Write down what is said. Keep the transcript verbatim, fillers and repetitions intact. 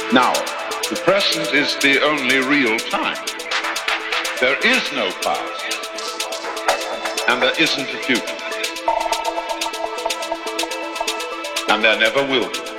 Now, the present is the only real time. There is no past, and there isn't a future, and there never will be.